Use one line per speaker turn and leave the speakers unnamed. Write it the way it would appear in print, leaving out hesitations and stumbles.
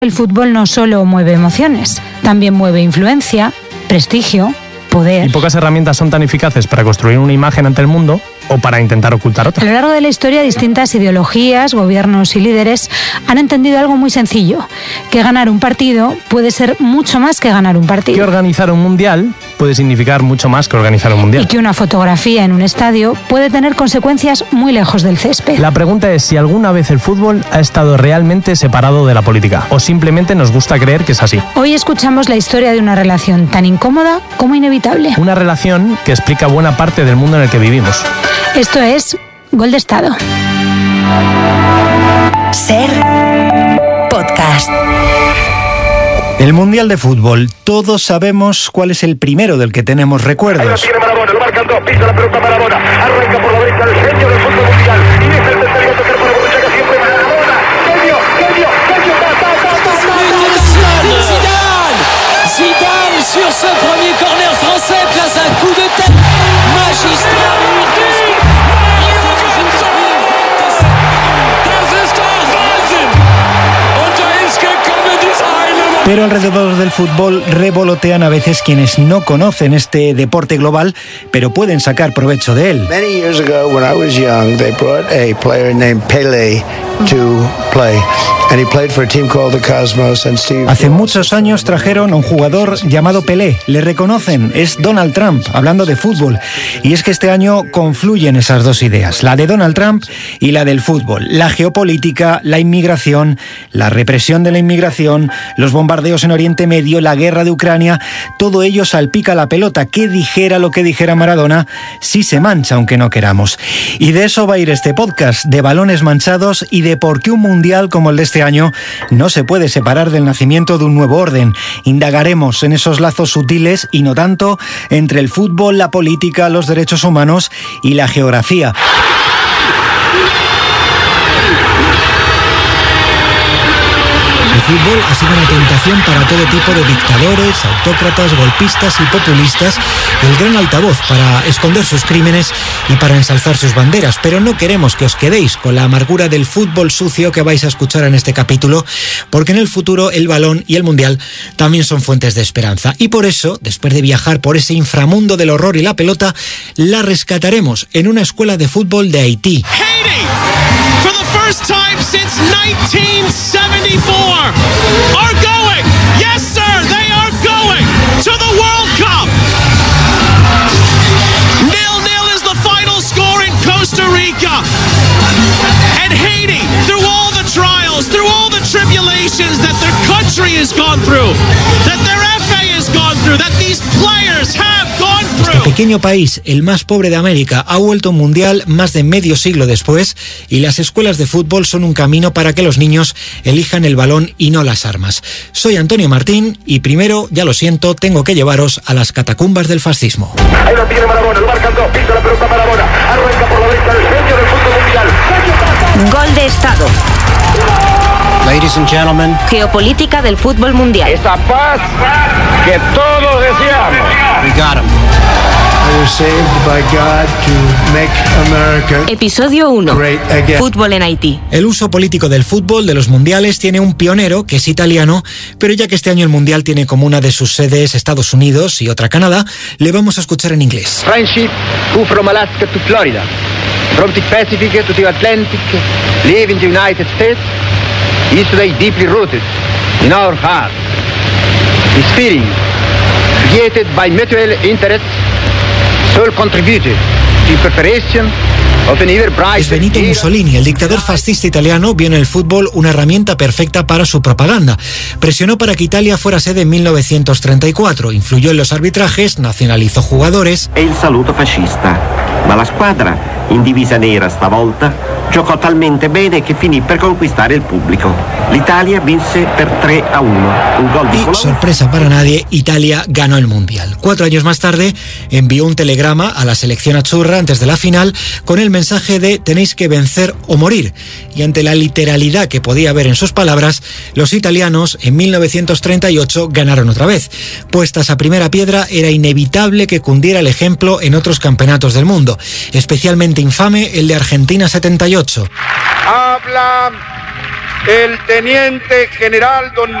El fútbol no solo mueve emociones, también mueve influencia, prestigio, poder.
Y pocas herramientas son tan eficaces para construir una imagen ante el mundo o para intentar ocultar otra.
A lo largo de la historia, distintas ideologías, gobiernos y líderes han entendido algo muy sencillo, que ganar un partido puede ser mucho más que ganar un partido.
Que organizar un mundial puede significar mucho más que organizar un mundial.
Y que una fotografía en un estadio puede tener consecuencias muy lejos del césped.
La pregunta es si alguna vez el fútbol ha estado realmente separado de la política o simplemente nos gusta creer que es así.
Hoy escuchamos la historia de una relación tan incómoda como inevitable.
Una relación que explica buena parte del mundo en el que vivimos.
Esto es Gol de Estado.
Ser Podcast.
El Mundial de Fútbol. Todos sabemos cuál es el primero del que tenemos recuerdos.
Ahí lo tiene Maradona, lo marcan dos, pisa la pelota Maradona, arranca por la derecha el genio del fútbol mundial. Y es el tercero a tocar para Borruchaga, siempre Maradona. Genio,
Zidane sur ce premier corner français, place un coup de tête magistral.
Pero alrededor del fútbol revolotean a veces quienes no conocen este deporte global, pero pueden sacar provecho de él.
Many years ago, when I was young, they brought a player named Pelé to play, and he played for a team called the Cosmos. And Steve.
Hace muchos años trajeron a un jugador llamado Pelé. Le reconocen, es Donald Trump, hablando de fútbol. Y es que este año confluyen esas dos ideas, la de Donald Trump y la del fútbol. La geopolítica, la inmigración, la represión de la inmigración, los bombardeos en Oriente Medio, la guerra de Ucrania, todo ello salpica la pelota. Que dijera lo que dijera Maradona, sí se mancha aunque no queramos. Y de eso va a ir este podcast, de balones manchados y de por qué un mundial como el de este año no se puede separar del nacimiento de un nuevo orden. Indagaremos en esos lazos sutiles y no tanto entre el fútbol, la política, los derechos humanos y la geografía. El fútbol ha sido una tentación para todo tipo de dictadores, autócratas, golpistas y populistas, el gran altavoz para esconder sus crímenes y para ensalzar sus banderas. Pero no queremos que os quedéis con la amargura del fútbol sucio que vais a escuchar en este capítulo, porque en el futuro el balón y el mundial también son fuentes de esperanza. Y por eso, después de viajar por ese inframundo del horror y la pelota, la rescataremos en una escuela de fútbol de Haití.
Haiti, for the first time since 1974, are going, yes sir, they are going to the World Cup. 0-0 is the final score in Costa Rica. And Haiti, through all the trials, through all the tribulations that their country has gone through, that their FA has gone through, that these players have gone through.
Este pequeño país, el más pobre de América, ha vuelto a un mundial más de medio siglo después y las escuelas de fútbol son un camino para que los niños elijan el balón y no las armas. Soy Antonio Martín y primero, ya lo siento, tengo que llevaros a las catacumbas del fascismo.
Ahí lo tiene Maradona, lo marcan dos, pisa la pelota Maradona, arranca por la derecha el genio del fútbol mundial.
Gol de Estado.
Ladies and gentlemen.
Geopolítica del fútbol mundial.
Esa paz que todos deseamos.
We got him.
I was saved by God to make America
Episodio 1.
great again.
Fútbol en Haití.
El uso político del fútbol, de los mundiales, tiene un pionero que es italiano, pero ya que este año el mundial tiene como una de sus sedes Estados Unidos y otra Canadá, le vamos a escuchar en inglés.
Friendship, who from Alaska to Florida, from the Pacific to the Atlantic, live in the United States, is today deeply rooted in our hearts. This feeling, created by mutual interests, so contributed to the preparation of an ever brighter
Es Benito
era.
Mussolini, el dictador fascista italiano, vio en el fútbol una herramienta perfecta para su propaganda. Presionó para que Italia fuera sede en 1934, influyó en los arbitrajes, nacionalizó jugadores.
E il saluto fascista. Ma la squadra, in divisa nera stavolta, giocò talmente bene che finì per conquistare il pubblico. L'Italia vinse per 3-1. Un gol di
Y,
Colombo.
sorpresa para nadie, Italia ganó el Mundial. 4 años más tarde, envió un telegrama a la selección achurra antes de la final con el mensaje de tenéis que vencer o morir. Y ante la literalidad que podía haber en sus palabras, los italianos en 1938 ganaron otra vez. Puestas a primera piedra, era inevitable que cundiera el ejemplo en otros campeonatos del mundo. Especialmente infame el de Argentina 78.
Habla
el teniente general don